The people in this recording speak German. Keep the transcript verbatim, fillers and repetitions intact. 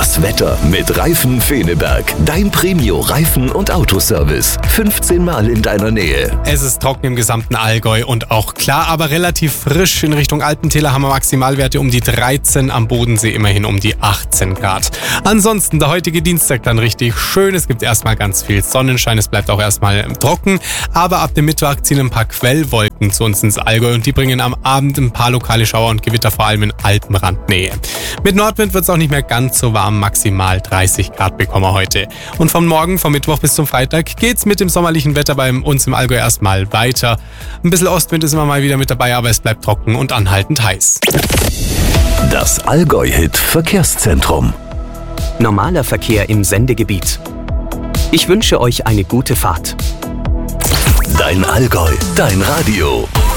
Das Wetter mit Reifen Feneberg. Dein Premio Reifen- und Autoservice. fünfzehn Mal in deiner Nähe. Es ist trocken im gesamten Allgäu und auch klar, aber relativ frisch. In Richtung Alpentäler haben wir Maximalwerte um die dreizehn, am Bodensee immerhin um die achtzehn Grad. Ansonsten der heutige Dienstag dann richtig schön. Es gibt erstmal ganz viel Sonnenschein, es bleibt auch erstmal trocken, aber ab dem Mittwoch ziehen ein paar Quellwolken zu uns ins Allgäu und die bringen am Abend ein paar lokale Schauer und Gewitter, vor allem in Alpenrandnähe. Mit Nordwind wird es auch nicht mehr ganz so warm, maximal dreißig Grad bekommen wir heute. Und vom Morgen, vom Mittwoch bis zum Freitag geht's mit dem sommerlichen Wetter bei uns im Allgäu erstmal weiter. Ein bisschen Ostwind ist immer mal wieder mit dabei, aber es bleibt trocken und anhaltend heiß. Das Allgäu-Hit Verkehrszentrum. Normaler Verkehr im Sendegebiet. Ich wünsche euch eine gute Fahrt. Dein Allgäu, dein Radio.